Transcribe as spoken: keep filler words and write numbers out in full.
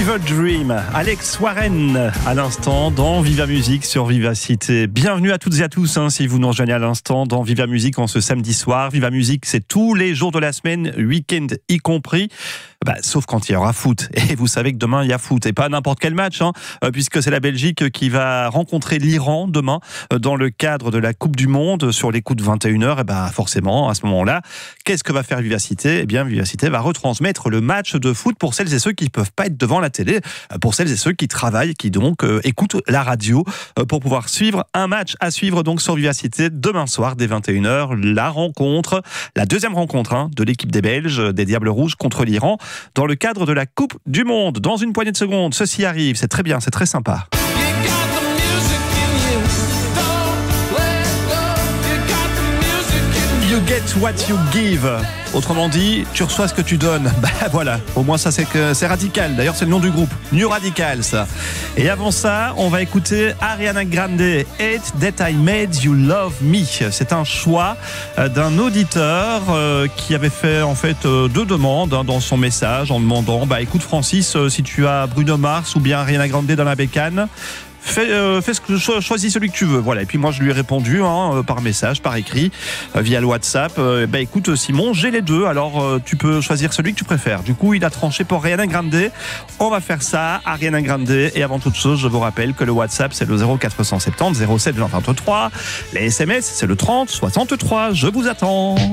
Fever Dream, Alex Warren à l'instant dans Viva Musique sur Vivacité. Bienvenue à toutes et à tous hein, si vous nous rejoignez à l'instant dans Viva Musique en ce samedi soir. Viva Musique, c'est tous les jours de la semaine, week-end y compris. Bah, sauf quand il y aura foot. Et vous savez que demain, il y a foot. Et pas n'importe quel match, hein, puisque c'est la Belgique qui va rencontrer l'Iran demain dans le cadre de la Coupe du Monde sur les coups de vingt et une heures. Et bah, forcément, à ce moment-là, qu'est-ce que va faire Vivacité ? Eh bien, Vivacité va retransmettre le match de foot pour celles et ceux qui ne peuvent pas être devant la télé, pour celles et ceux qui travaillent, qui donc euh, écoutent la radio euh, pour pouvoir suivre un match à suivre donc sur Vivacité demain soir dès vingt et une heures. La rencontre, la deuxième rencontre hein, de l'équipe des Belges, des Diables Rouges contre l'Iran. Dans le cadre de la Coupe du Monde. Dans une poignée de secondes, ceci arrive, c'est très bien, c'est très sympa. You get what you give. Autrement dit, tu reçois ce que tu donnes. Bah voilà, au moins ça c'est que c'est radical. D'ailleurs c'est le nom du groupe, New Radical ça. Et avant ça, on va écouter Ariana Grande, Hate That I Made You Love Me. C'est un choix d'un auditeur euh, qui avait fait en fait euh, deux demandes hein, dans son message en demandant, bah écoute Francis, euh, si tu as Bruno Mars ou bien Ariana Grande dans la bécane. Fais, euh, fais ce que, cho- choisis celui que tu veux. Voilà. Et puis moi, je lui ai répondu hein, par message, par écrit, euh, via le WhatsApp. Euh, bah écoute, Simon, j'ai les deux. Alors, euh, tu peux choisir celui que tu préfères. Du coup, il a tranché pour Ariana Grande. On va faire ça, Ariana Grande. Et avant toute chose, je vous rappelle que le WhatsApp, c'est le zéro quatre cent soixante-dix zéro sept vingt vingt-trois. Les S M S, c'est le trente soixante-trois. Je vous attends.